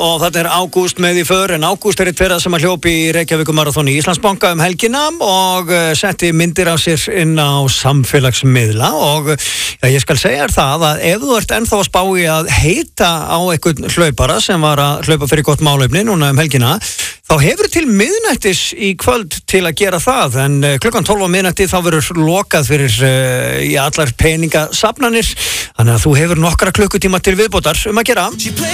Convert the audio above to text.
og þetta Ágúst með í för en Ágúst einn þeirra sem að hljópi í Reykjavíkumarathon í Íslandsbanka helgina og setti myndir af sér inn á samfélagsmiðla og ég skal segja þér það að ef þú ert ennþá að spá í að heita á einhvern hlaupara sem var að hlaupa fyrir gott málefni núna helgina þá hefur til miðnættis í kvöld til að gera það en klukkan 12 á miðnætti þá verður lokað fyrir allar peningasafnanir þannig að þú hefur nokkra klukkutíma til viðbótar að gera